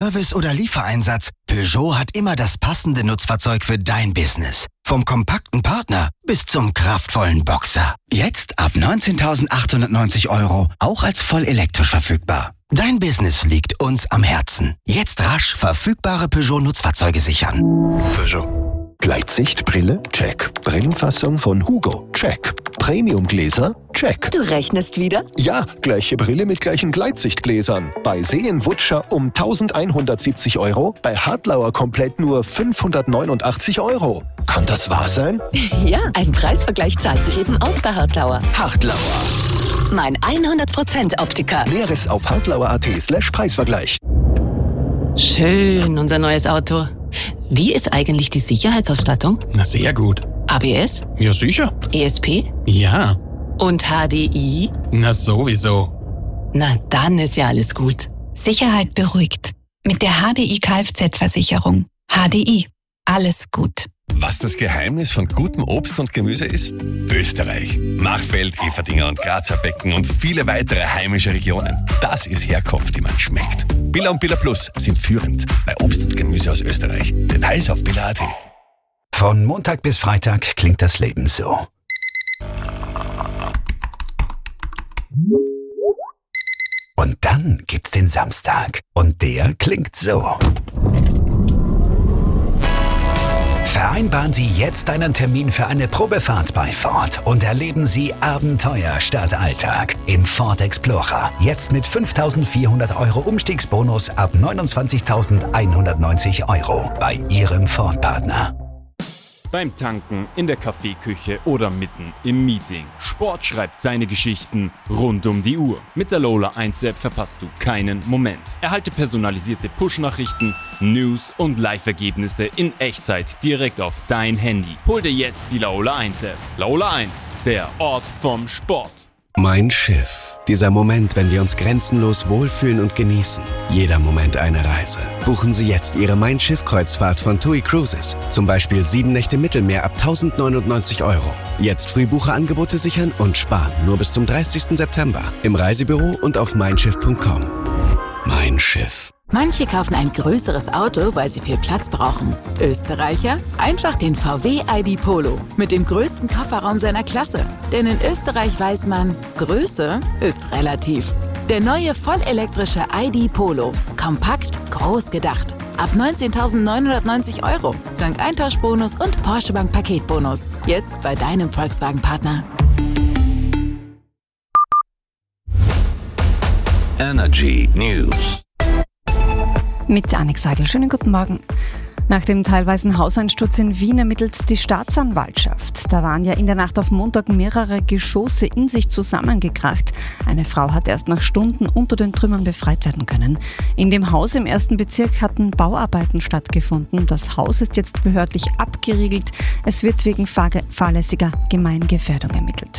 Service oder Liefereinsatz, Peugeot hat immer das passende Nutzfahrzeug für dein Business. Vom kompakten Partner bis zum kraftvollen Boxer. Jetzt ab 19.890 €, auch als voll elektrisch verfügbar. Dein Business liegt uns am Herzen. Jetzt rasch verfügbare Peugeot-Nutzfahrzeuge sichern. Peugeot. Gleitsichtbrille? Check. Brillenfassung von Hugo? Check. Premiumgläser? Check. Du rechnest wieder? Ja, gleiche Brille mit gleichen Gleitsichtgläsern. Bei Seen-Wutscher um 1.170 €, bei Hartlauer komplett nur 589 €. Kann das wahr sein? Ja, ein Preisvergleich zahlt sich eben aus bei Hartlauer. Hartlauer. Mein 100% Optiker. Näheres auf hartlauer.at/Preisvergleich. Schön, unser neues Auto. Wie ist eigentlich die Sicherheitsausstattung? Na, sehr gut. ABS? Ja, sicher. ESP? Ja. Und HDI? Na, sowieso. Na, dann ist ja alles gut. Sicherheit beruhigt. Mit der HDI Kfz-Versicherung. HDI. Alles gut. Was das Geheimnis von gutem Obst und Gemüse ist? Österreich. Machfeld, Everdinger und Grazer Becken und viele weitere heimische Regionen. Das ist Herkunft, die man schmeckt. Billa und Billa Plus sind führend bei Obst und Gemüse aus Österreich. Details auf billa.at. Von Montag bis Freitag klingt das Leben so. Und dann gibt's den Samstag. Und der klingt so. Vereinbaren Sie jetzt einen Termin für eine Probefahrt bei Ford und erleben Sie Abenteuer statt Alltag im Ford Explorer. Jetzt mit 5.400 € Umstiegsbonus ab 29.190 € bei Ihrem Ford-Partner. Beim Tanken, in der Kaffeeküche oder mitten im Meeting. Sport schreibt seine Geschichten rund um die Uhr. Mit der Lola 1-App verpasst du keinen Moment. Erhalte personalisierte Push-Nachrichten, News und Live-Ergebnisse in Echtzeit direkt auf dein Handy. Hol dir jetzt die Lola 1-App. Lola 1, der Ort vom Sport. Mein Schiff. Dieser Moment, wenn wir uns grenzenlos wohlfühlen und genießen. Jeder Moment eine Reise. Buchen Sie jetzt Ihre Mein Schiff-Kreuzfahrt von TUI Cruises. Zum Beispiel 7 Nächte Mittelmeer ab 1.099 €. Jetzt Frühbucherangebote sichern und sparen. Nur bis zum 30. September. Im Reisebüro und auf meinschiff.com. Mein Schiff. Manche kaufen ein größeres Auto, weil sie viel Platz brauchen. Österreicher? Einfach den VW ID Polo mit dem größten Kofferraum seiner Klasse. Denn in Österreich weiß man, Größe ist relativ. Der neue vollelektrische ID Polo. Kompakt, groß gedacht. Ab 19.990 €. Dank Eintauschbonus und Porsche Bank Paketbonus. Jetzt bei deinem Volkswagen-Partner. Energy News. Mit Annik Seidel. Schönen guten Morgen. Nach dem teilweisen Hauseinsturz in Wien ermittelt die Staatsanwaltschaft. Da waren ja in der Nacht auf Montag mehrere Geschosse in sich zusammengekracht. Eine Frau hat erst nach Stunden unter den Trümmern befreit werden können. In dem Haus im 1. Bezirk hatten Bauarbeiten stattgefunden. Das Haus ist jetzt behördlich abgeriegelt. Es wird wegen fahrlässiger Gemeingefährdung ermittelt.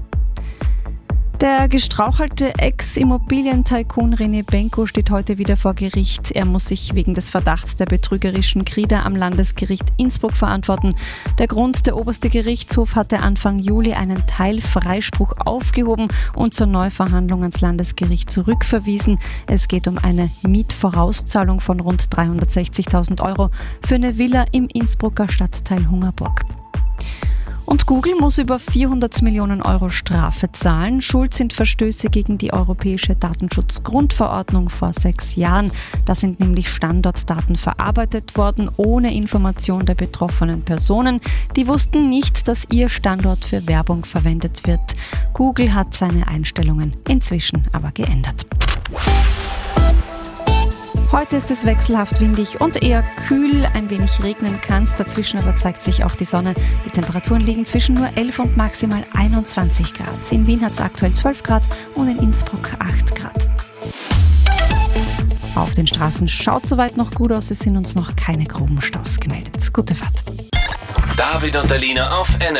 Der gestrauchelte Ex-Immobilien-Tycoon René Benko steht heute wieder vor Gericht. Er muss sich wegen des Verdachts der betrügerischen Krieder am Landesgericht Innsbruck verantworten. Der Grund: der oberste Gerichtshof hatte Anfang Juli einen Teilfreispruch aufgehoben und zur Neuverhandlung ans Landesgericht zurückverwiesen. Es geht um eine Mietvorauszahlung von rund 360.000 € für eine Villa im Innsbrucker Stadtteil Hungerburg. Und Google muss über 400 Millionen € Strafe zahlen. Schuld sind Verstöße gegen die Europäische Datenschutzgrundverordnung vor 6 Jahren. Da sind nämlich Standortdaten verarbeitet worden, ohne Information der betroffenen Personen. Die wussten nicht, dass ihr Standort für Werbung verwendet wird. Google hat seine Einstellungen inzwischen aber geändert. Heute ist es wechselhaft windig und eher kühl, ein wenig regnen kann es, dazwischen aber zeigt sich auch die Sonne. Die Temperaturen liegen zwischen nur 11 und maximal 21 Grad. In Wien hat es aktuell 12 Grad und in Innsbruck 8 Grad. Auf den Straßen schaut soweit noch gut aus, es sind uns noch keine groben Staus gemeldet. Gute Fahrt. David und Alina auf